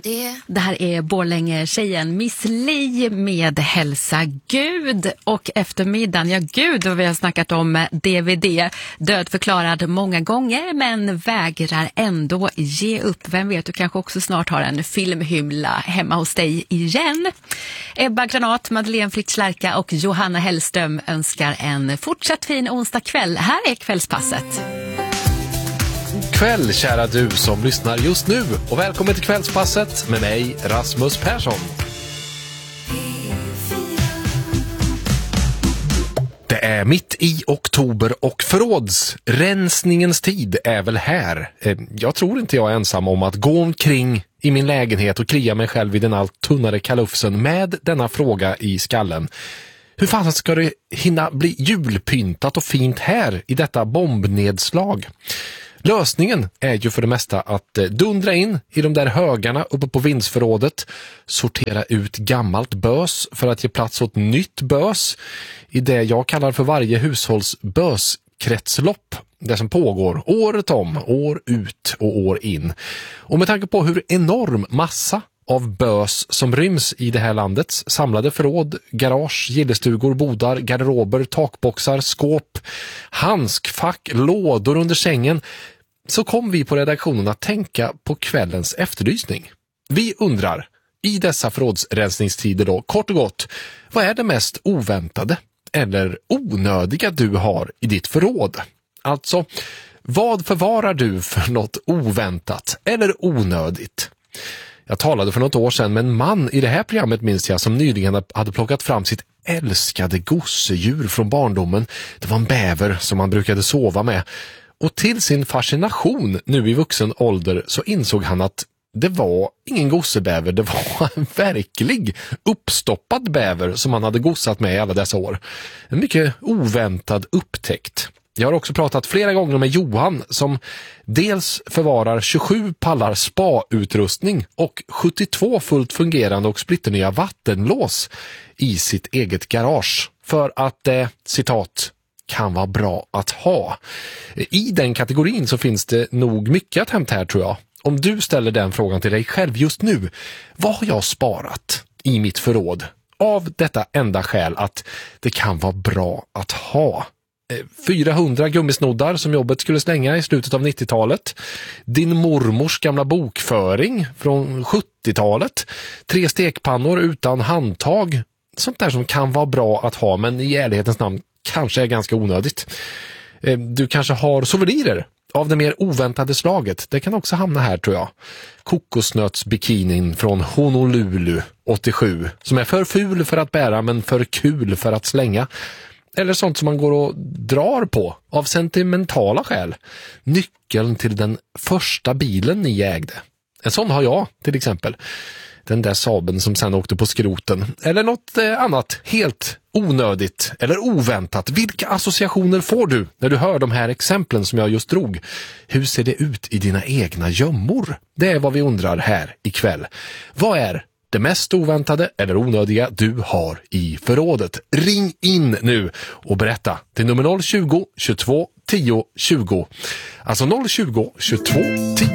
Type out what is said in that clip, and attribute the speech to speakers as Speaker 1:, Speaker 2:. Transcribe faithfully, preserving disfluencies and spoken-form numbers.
Speaker 1: det.
Speaker 2: Det här är Borlänge-tjejen Miss Li med Hälsa Gud. Och eftermiddagen, ja gud vad vi har snackat om D V D. Dödförklarad många gånger men vägrar ändå ge upp. Vem vet, du kanske också snart har en filmhymla hemma hos dig igen. Ebba Granat, Madeleine Fritz-Lärka och Johanna Hellström önskar en fortsatt fin onsdag kväll. Här är kvällspasset.
Speaker 3: Kväll, kära du som lyssnar just nu, och välkommen till kvällspasset med mig, Rasmus Persson. Det är mitt i oktober och förrådsrensningens tid är väl här. Jag tror inte jag är ensam om att gå omkring i min lägenhet och klia mig själv i den allt tunnare kalufsen med denna fråga i skallen. Hur fan ska det hinna bli julpyntat och fint här i detta bombnedslag? Lösningen är ju för det mesta att dundra in i de där högarna uppe på vindsförrådet, sortera ut gammalt bös för att ge plats åt nytt bös i det jag kallar för varje hushålls böskretslopp. Det som pågår året om, år ut och år in. Och med tanke på hur enorm massa av bös som ryms i det här landets samlade förråd, garage, gillestugor, bodar, garderober, takboxar, skåp, handskfack, lådor under sängen, så kom vi på redaktionen att tänka på kvällens efterlysning. Vi undrar, i dessa förrådsrensningstider då, kort och gott, vad är det mest oväntade eller onödiga du har i ditt förråd? Alltså, vad förvarar du för något oväntat eller onödigt? Jag talade för något år sedan med en man i det här programmet, minns jag, som nyligen hade plockat fram sitt älskade gosedjur från barndomen. Det var en bäver som han brukade sova med. Och till sin fascination nu i vuxen ålder så insåg han att det var ingen gossebäver, det var en verklig uppstoppad bäver som han hade gossat med i alla dessa år. En mycket oväntad upptäckt. Jag har också pratat flera gånger med Johan som dels förvarar tjugosju pallar spa-utrustning och sjuttiotvå fullt fungerande och splitternya vattenlås i sitt eget garage för att, eh, citat, kan vara bra att ha. I den kategorin så finns det nog mycket att hämta här, tror jag. Om du ställer den frågan till dig själv just nu, vad har jag sparat i mitt förråd? Av detta enda skäl att det kan vara bra att ha. fyrahundra gummisnoddar som jobbet skulle slänga i slutet av nittiotalet. Din mormors gamla bokföring från sjuttiotalet. Tre stekpannor utan handtag. Sånt där som kan vara bra att ha, men i ärlighetens namn kanske är ganska onödigt. Du kanske har souvenirer av det mer oväntade slaget. Det kan också hamna här, tror jag. Kokosnötsbikinin från Honolulu åttiosju som är för ful för att bära men för kul för att slänga. Eller sånt som man går och drar på av sentimentala skäl. Nyckeln till den första bilen ni ägde. En sån har jag till exempel. Den där Saben som sen åkte på skroten. Eller något eh, annat helt onödigt eller oväntat. Vilka associationer får du när du hör de här exemplen som jag just drog? Hur ser det ut i dina egna gömmor? Det är vad vi undrar här ikväll. Vad är det mest oväntade eller onödiga du har i förrådet? Ring in nu och berätta till nummer noll tjugo, tjugotvå, tio, tjugo. Alltså noll tjugo, tjugotvå, tio.